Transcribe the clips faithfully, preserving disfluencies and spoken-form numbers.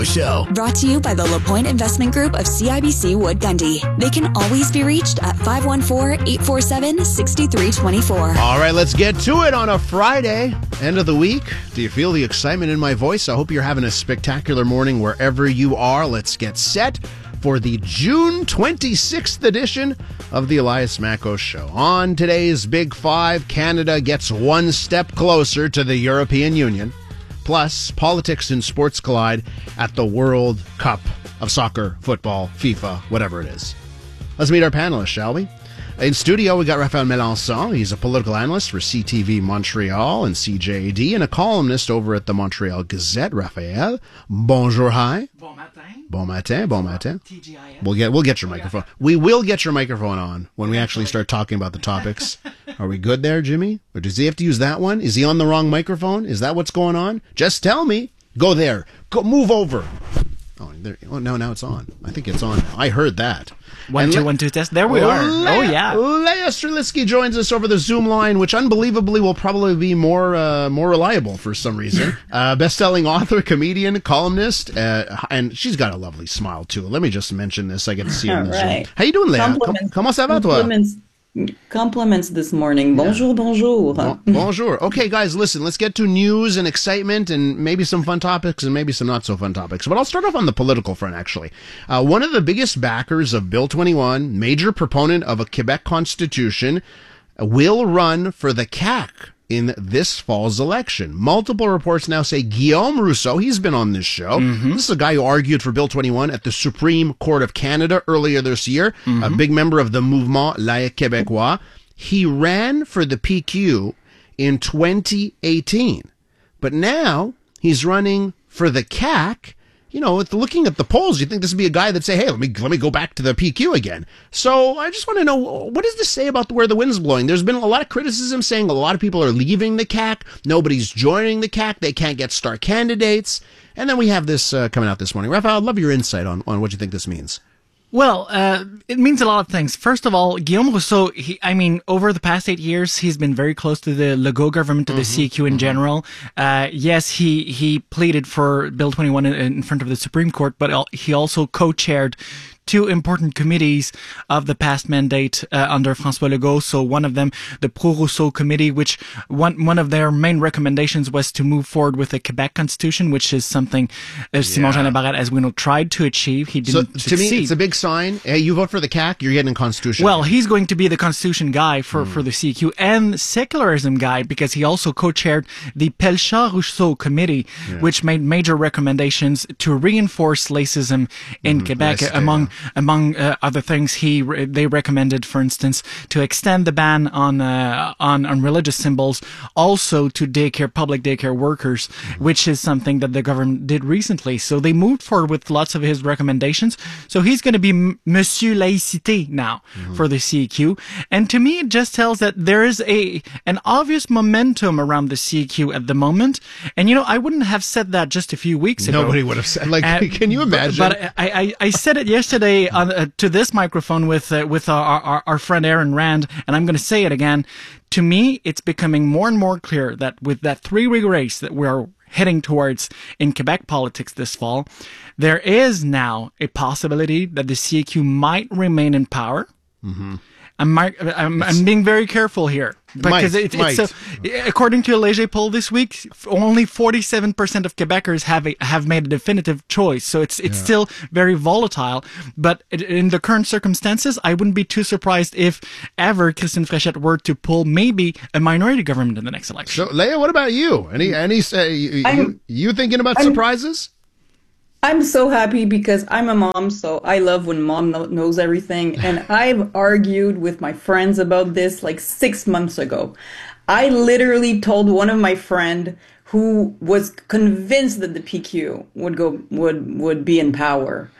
Show. Brought to you by the LaPointe Investment Group of C I B C Wood Gundy. They can always be reached at five one four, eight four seven, six three two four. All right, let's get to it on a Friday, end of the week. Do you feel the excitement in my voice? I hope you're having a spectacular morning wherever you are. Let's get set for the June twenty-sixth edition of the Elias Mackos Show. On today's Big Five, Canada gets one step closer to the European Union. Plus, politics and sports collide at the World Cup of Soccer, Football, FIFA, whatever it is. Let's meet our panelists, shall we? In studio, we got Raphael Melançon. He's a political analyst for C T V Montreal and C J A D and a columnist over at the Montreal Gazette. Raphael, bonjour, hi. Bon matin. Bon matin, bon matin. T G I F. We'll get we'll get your microphone. We will get your microphone on when we actually start talking about the topics. Are we good there, Jimmy? Or does he have to use that one? Is he on the wrong microphone? Is that what's going on? Just tell me. Go there. Go move over. Oh, there, oh no, now it's on. I think it's on now. I heard that. One, And two, Le- one, two, test. There we are. Oh, yeah. Leah Strelitzky joins us over the Zoom line, which unbelievably will probably be more uh, more reliable for some reason. uh, best-selling author, comedian, columnist, uh, and she's got a lovely smile, too. Let me just mention this. I get to see her on the Right. Zoom. How you doing, Leah? Compliments. Comment ça va, toi? Compliments, compliments this morning. Bonjour, bonjour. Bon- Bonjour. Okay, guys, listen, let's get to news and excitement and maybe some fun topics and maybe some not so fun topics. But I'll start off on the political front, actually. Uh, one of the biggest backers of Bill twenty-one, major proponent of a Quebec constitution, will run for the C A Q in this fall's election. Multiple reports now say Guillaume Rousseau, he's been on this show. Mm-hmm. This is a guy who argued for Bill twenty-one at the Supreme Court of Canada earlier this year, mm-hmm. a big member of the Mouvement Laïque Québécois. He ran for the P Q in twenty eighteen, but now he's running for the C A Q. You know, with looking at the polls, you think this would be a guy that'd say, hey, let me let me go back to the P Q again. So I just want to know, what does this say about where the wind's blowing? There's been a lot of criticism saying a lot of people are leaving the C A Q. Nobody's joining the C A Q. They can't get star candidates. And then we have this uh, coming out this morning. Raphael, I'd love your insight on, on what you think this means. Well, uh, it means a lot of things. First of all, Guillaume Rousseau, he, I mean, over the past eight years, he's been very close to the Legault government, to mm-hmm, the C Q in mm-hmm. general. Uh, yes, he, he pleaded for Bill twenty-one in, in front of the Supreme Court, but he also co-chaired two important committees of the past mandate uh, under François Legault. So one of them, the Pro-Rousseau Committee, which one one of their main recommendations was to move forward with a Quebec Constitution, which is something uh, yeah. Simon Jean Barrette, as we know, tried to achieve. He didn't so, succeed. To me, it's a big sign. Hey, you vote for the C A Q, you're getting a constitution. Well, he's going to be the constitution guy for, mm. for the C Q and secularism guy, because he also co-chaired the Pelchat-Rousseau Committee, yeah. which made major recommendations to reinforce lacism in mm, Quebec, yes, among yeah. Among uh, other things, he re- they recommended, for instance, to extend the ban on uh, on on religious symbols, also to daycare public daycare workers, mm-hmm. which is something that the government did recently. So they moved forward with lots of his recommendations. So he's going to be M- Monsieur Laïcité now mm-hmm. for the C Q, and to me, it just tells that there is a an obvious momentum around the C Q at the moment. And you know, I wouldn't have said that just a few weeks ago. Nobody would have said. Like, uh, can you imagine? But, but I, I I said it yesterday. On, uh, to this microphone with uh, with our, our our friend Aaron Rand, and I'm going to say it again. To me, it's becoming more and more clear that with that three-ring race that we're heading towards in Quebec politics this fall, there is now a possibility that the C Q might remain in power. Mm-hmm. I'm, I'm, I'm being very careful here. Because might, it, it's so, according to a Leger poll this week, only forty-seven percent of Quebecers have a, have made a definitive choice. So it's it's yeah. still very volatile. But in the current circumstances, I wouldn't be too surprised if ever Christine Fréchette were to pull maybe a minority government in the next election. So, Leah, what about you? Any any uh, you, you, you thinking about I'm, surprises? I'm so happy because I'm a mom, so I love when mom knows everything. And I've argued with my friends about this like six months ago. I literally told one of my friend who was convinced that the P Q would go would would be in power.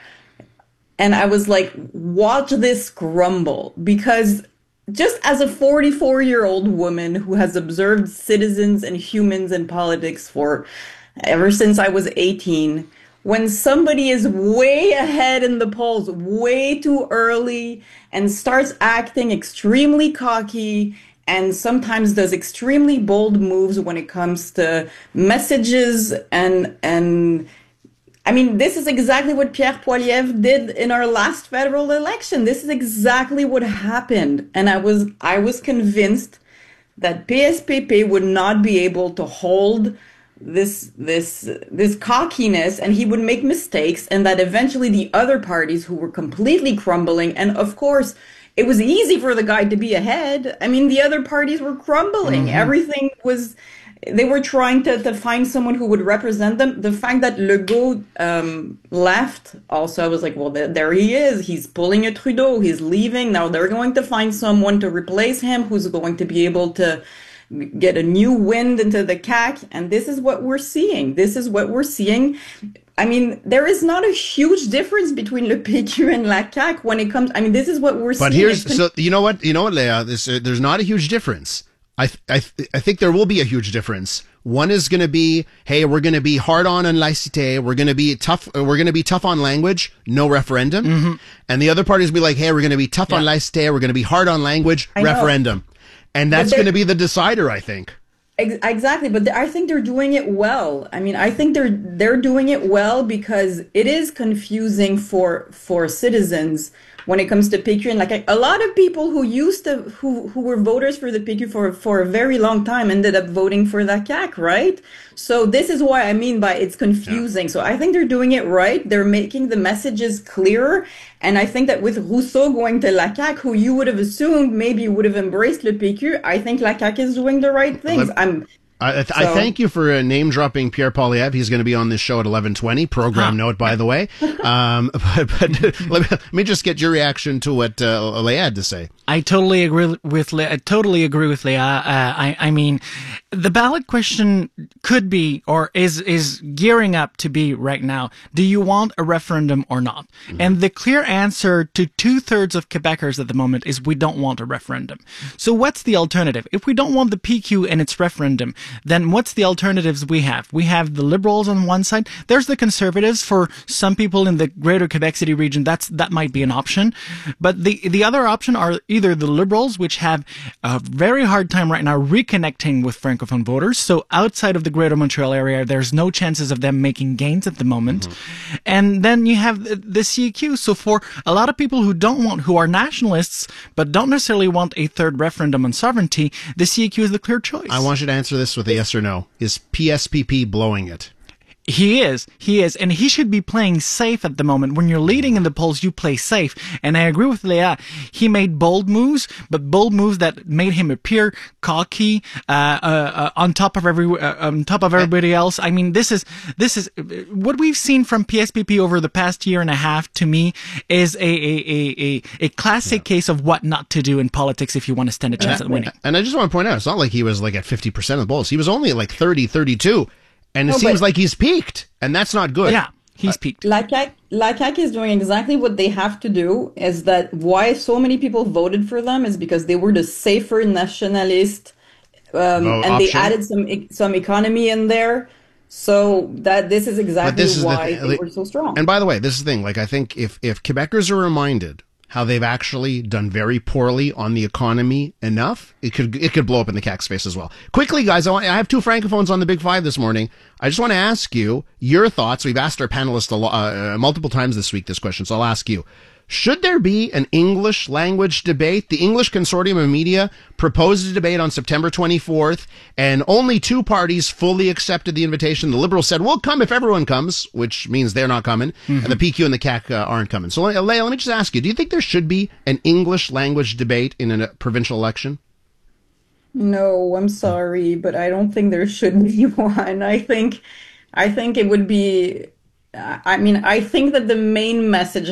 And I was like, watch this crumble, because just as a forty-four-year-old woman who has observed citizens and humans in politics for ever since I was eighteen, when somebody is way ahead in the polls, way too early, and starts acting extremely cocky and sometimes does extremely bold moves when it comes to messages and and I mean, this is exactly what Pierre Poilievre did in our last federal election. This is exactly what happened. And I was I was convinced that P S P P would not be able to hold this this this cockiness, and he would make mistakes, and that eventually the other parties who were completely crumbling, and of course it was easy for the guy to be ahead. I mean, the other parties were crumbling. Mm-hmm. Everything was, they were trying to, to find someone who would represent them. The fact that Legault um, left, also, I was like, well, there, there he is. He's pulling a Trudeau. He's leaving. Now they're going to find someone to replace him who's going to be able to get a new wind into the C A Q. And this is what we're seeing. This is what we're seeing. I mean, there is not a huge difference between Le P Q and La C A Q when it comes. I mean, this is what we're but seeing. But here's, so you know what, you know what, Leah, this, uh, there's not a huge difference. I, th- I, th- I think there will be a huge difference. One is going to be, hey, we're going to be hard on on laïcité. We're going to be tough. We're going to be tough on language. No referendum. Mm-hmm. And the other parties will be like, hey, we're going to be tough yeah. on laïcité. We're going to be hard on language. I referendum. Know. And that's going to be the decider, I think. Exactly, but I think they're doing it well. I mean, I think they're they're doing it well because it is confusing for for citizens when it comes to P Q. And like a lot of people who used to who who were voters for the P Q for for a very long time ended up voting for the C A Q, right? So this is why I mean by it's confusing. Yeah. So I think they're doing it right. They're making the messages clearer. And I think that with Rousseau going to La C A Q, who you would have assumed maybe would have embraced Le P Q, I think La C A Q is doing the right things. Let, I'm I, th- so. I thank you for uh, name dropping Pierre Poilievre. He's going to be on this show at eleven twenty. Program note, by the way. Um, but but let, me, let me just get your reaction to what uh, Leah had to say. I totally agree with Le- I totally agree with Leah. Uh, I, I mean, the ballot question could be or is is gearing up to be right now. Do you want a referendum or not? Mm-hmm. And the clear answer to two thirds of Quebecers at the moment is we don't want a referendum. So what's the alternative? If we don't want the P Q and its referendum, then what's the alternatives we have? We have the Liberals on one side. There's the Conservatives. For some people in the greater Quebec City region, that's that might be an option. But the the other option are either the Liberals, which have a very hard time right now reconnecting with Francophone voters. So outside of the greater Montreal area, there's no chances of them making gains at the moment. Mm-hmm. And then you have the, the C Q. So for a lot of people who don't want, who are nationalists, but don't necessarily want a third referendum on sovereignty, the C Q is the clear choice. I want you to answer this with a yes or no. Is P S P P blowing it? He is. He is. And he should be playing safe at the moment. When you're leading in the polls, you play safe. And I agree with Leah. He made bold moves, but bold moves that made him appear cocky, uh, uh, uh on top of every, uh, on top of everybody else. I mean, this is, this is, what we've seen from P S P P over the past year and a half, to me, is a, a, a, a, a classic yeah. case of what not to do in politics if you want to stand a chance and at winning. And I just want to point out, it's not like he was like at fifty percent of the polls. He was only at like thirty, thirty-two. And it no, seems like he's peaked, and that's not good. Yeah, he's peaked. La C A Q is doing exactly what they have to do. Is that why so many people voted for them? Is because they were the safer nationalist, um, oh, and option. they added some some economy in there. So that this is exactly this is why the, they were so strong. And by the way, this is the thing. Like, I think if if Quebecers are reminded how they've actually done very poorly on the economy enough, it could it could blow up in the C A Q space as well. Quickly, guys, I, want, I have two francophones on the Big Five this morning. I just want to ask you your thoughts. We've asked our panelists a lo- uh, multiple times this week this question, so I'll ask you. Should there be an English language debate? The English Consortium of Media proposed a debate on September twenty-fourth, and only two parties fully accepted the invitation. The Liberals said, we'll come if everyone comes, which means they're not coming, mm-hmm. and the P Q and the C A Q uh, aren't coming. So, Leah, let me just ask you, do you think there should be an English language debate in a provincial election? No, I'm sorry, but I don't think there should be one. I think, I think it would be, I mean, I think that the main message